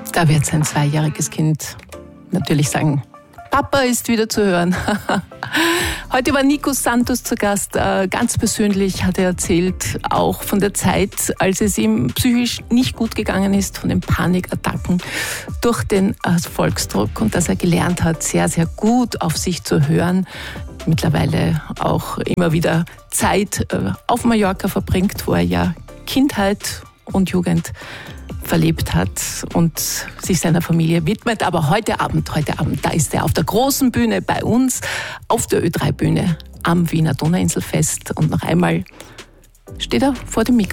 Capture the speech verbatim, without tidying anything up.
Da wird sein zweijähriges Kind natürlich sagen, Papa ist wieder zu hören. Heute war Nico Santos zu Gast. Ganz persönlich hat er erzählt, auch von der Zeit, als es ihm psychisch nicht gut gegangen ist, von den Panikattacken durch den Erfolgsdruck und dass er gelernt hat, sehr, sehr gut auf sich zu hören. Mittlerweile auch immer wieder Zeit auf Mallorca verbringt, wo er ja Kindheit und Jugend verlebt hat und sich seiner Familie widmet. Aber heute Abend, heute Abend, da ist er auf der großen Bühne bei uns, auf der Ö drei Bühne am Wiener Donauinselfest. Und noch einmal steht er vor dem Mikro.